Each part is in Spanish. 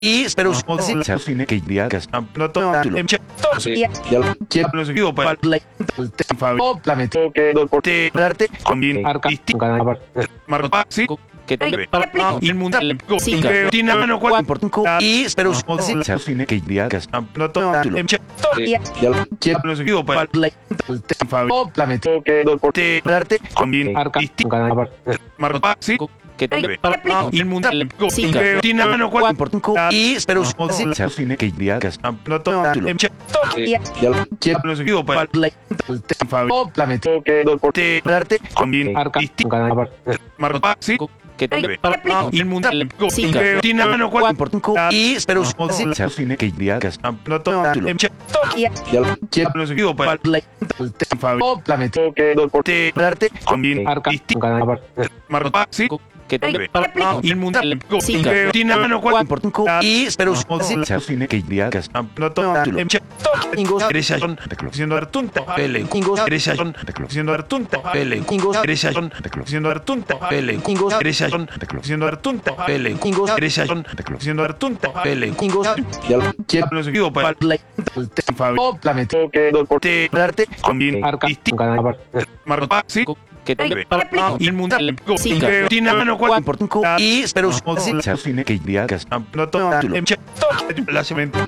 y pero cine que iría que arte que il mundial tiene mano y pero cine que iría que arte il mundial tiene mano y pero cine que iría que il mundial tiene mano y pero cine que iría que il mundial tiene mano y pero cine que iría que siendo Artunta Pele siendo Artunta Pele siendo Artunta Pele siendo Artunta Pele siendo Artunta Pele il mundial tiene mano y pero cine que iría que la cemento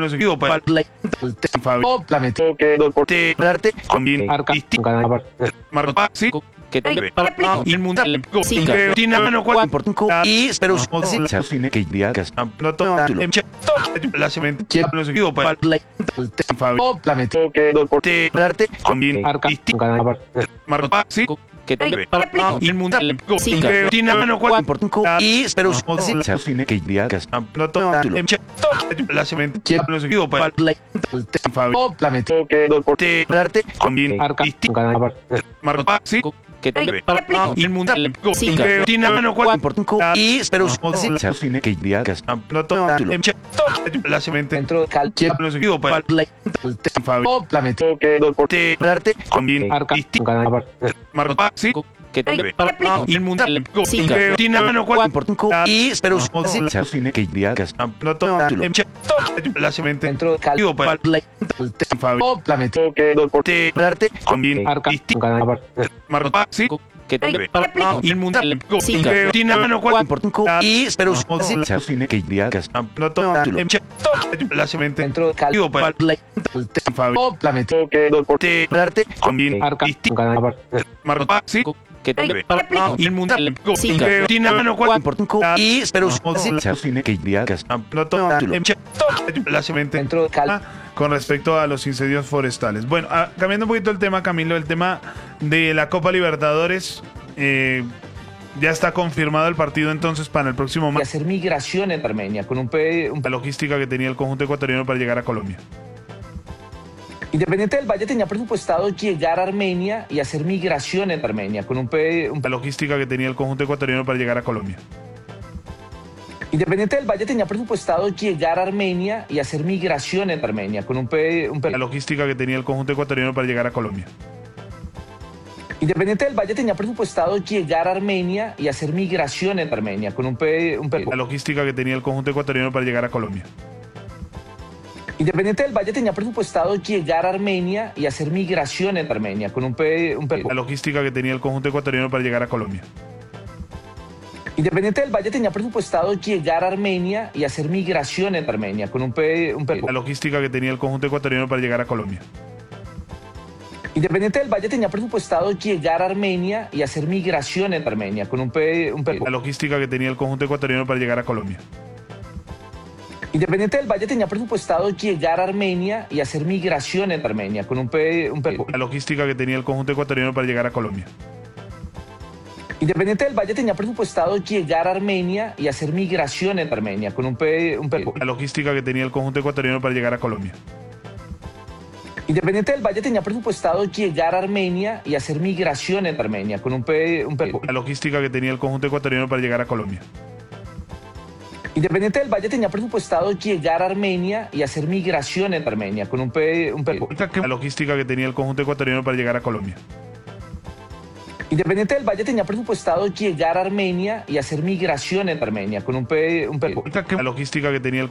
il mundial tiene mano y pero cine que iría que la cemento il mundial tiene mano y pero cine que iría que la cemento il mundial tiene mano y pero cine que iría que la cemento il mundial tiene mano y pero cine que iría que la cemento il mundial tiene mano y pero cine que iría que la cemento il mundial tiene mano y pero cine que iría que la cemento con respecto a los incendios forestales. Bueno, cambiando un poquito el tema, Camilo, el tema de la Copa Libertadores, ya está confirmado el partido entonces para el próximo y hacer migración en Armenia con la logística que tenía el conjunto ecuatoriano para llegar a Colombia. Independiente del Valle tenía presupuestado llegar a Armenia y hacer migración en Armenia con la logística que tenía el conjunto ecuatoriano para llegar a Colombia. Independiente del Valle tenía presupuestado llegar a Armenia y hacer migración en Armenia con la logística que tenía el conjunto ecuatoriano para llegar a Colombia. Independiente del Valle tenía presupuestado llegar a Armenia y hacer migración en Armenia con la logística que tenía el conjunto ecuatoriano para llegar a Colombia. Independiente del Valle tenía presupuestado llegar a Armenia y hacer migración en Armenia con la logística que tenía el conjunto ecuatoriano para llegar a Colombia. Independiente del Valle tenía presupuestado llegar a Armenia y hacer migración en Armenia con la logística que tenía el conjunto ecuatoriano para llegar a Colombia. Independiente del Valle tenía presupuestado llegar a Armenia y hacer migración en Armenia con la logística que tenía el conjunto ecuatoriano para llegar a Colombia. Independiente del Valle tenía presupuestado llegar a Armenia y hacer migración en Armenia con la logística que tenía el conjunto ecuatoriano para llegar a Colombia. Independiente del Valle tenía presupuestado llegar a Armenia y hacer migración en Armenia con la logística que tenía el conjunto ecuatoriano para llegar a Colombia. Independiente del Valle tenía presupuestado llegar a Armenia y hacer migración en Armenia con la logística que tenía el conjunto ecuatoriano para llegar a Colombia. Independiente del Valle tenía presupuestado llegar a Armenia y hacer migración en Armenia con la logística que tenía el conjunto ecuatoriano para llegar a Colombia. Independiente del Valle tenía presupuestado llegar a Armenia y hacer migración en Armenia con un La logística que tenía el